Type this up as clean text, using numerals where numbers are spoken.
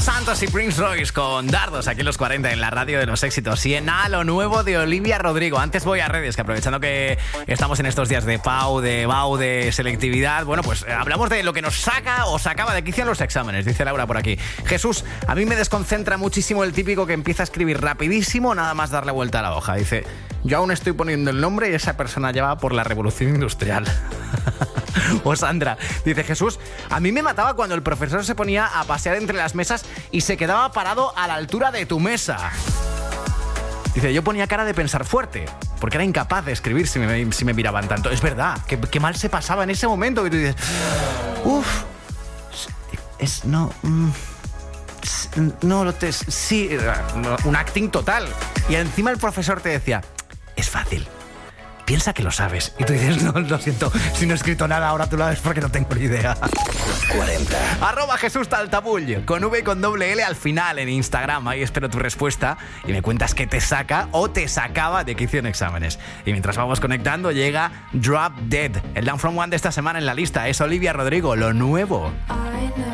Santos y Prince Royce con Dardos aquí en los 40 en la radio de los éxitos. Y en lo nuevo de Olivia Rodrigo. Antes voy a redes, que aprovechando que estamos en estos días de PAU, de BAU, de selectividad, bueno, pues hablamos de lo que nos saca o sacaba de quicio en los exámenes, dice Laura por aquí. Jesús, a mí me desconcentra muchísimo el típico que empieza a escribir rapidísimo, nada más darle vuelta a la hoja. Dice, yo aún estoy poniendo el nombre y esa persona ya va por la revolución industrial. O Sandra, dice Jesús, a mí me mataba cuando el profesor se ponía a pasear entre las mesas y se quedaba parado a la altura de tu mesa. Dice, yo ponía cara de pensar fuerte, porque era incapaz de escribir si me miraban tanto. Es verdad, que mal se pasaba en ese momento que tú dices, sí, un acting total. Y encima el profesor te decía, es fácil. Piensa que lo sabes. Y tú dices, no, lo siento, si no he escrito nada, ahora tú lo sabes porque no tengo ni idea. 40. @Jesús Taltabull, con V y con doble L al final en Instagram. Ahí espero tu respuesta y me cuentas qué te saca o te sacaba de quicio en exámenes. Y mientras vamos conectando, llega Drop Dead, el Down From One de esta semana en la lista. Es Olivia Rodrigo, lo nuevo.